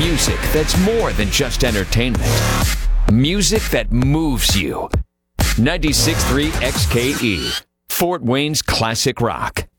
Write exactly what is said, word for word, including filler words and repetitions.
Music that's more than just entertainment. Music that moves you. ninety-six point three X K E, Fort Wayne's classic rock.